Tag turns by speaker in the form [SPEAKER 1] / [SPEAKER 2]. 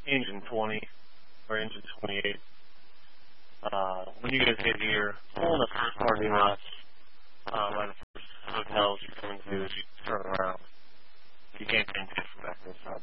[SPEAKER 1] engine 20 or engine 28. When you guys get here, pull in the first parking lot, right in the first hotels you come into, as you turn around. You can't get from back this side.